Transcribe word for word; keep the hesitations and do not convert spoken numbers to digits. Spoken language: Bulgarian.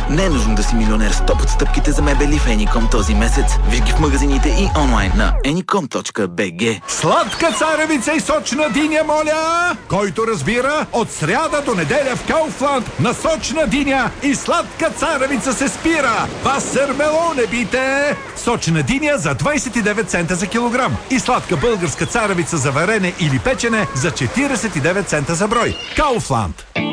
Не е нужно да си милионер с топ отстъпките за мебели в Еником този месец. Виж ги в магазините и онлайн на еником точка би джи. Сладка царевица и сочна диня, моля! Който разбира, от сряда до неделя в Кауфланд на сочна диня и сладка царевица се спира. Васермелоне бите! Сочна диня за двайсет и девет цента за килограм и сладка българска царевица за варене или печене за четирийсет и девет цента за брой. Кауфланд.